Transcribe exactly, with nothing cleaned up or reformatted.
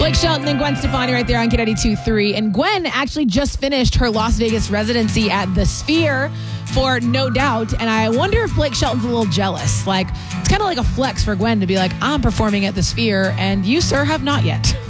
Blake Shelton and Gwen Stefani right there on K ninety-two point three. And Gwen actually just finished her Las Vegas residency at the Sphere for No Doubt. And I wonder if Blake Shelton's a little jealous. Like, it's kind of like a flex for Gwen to be like, I'm performing at the Sphere, and you, sir, have not yet.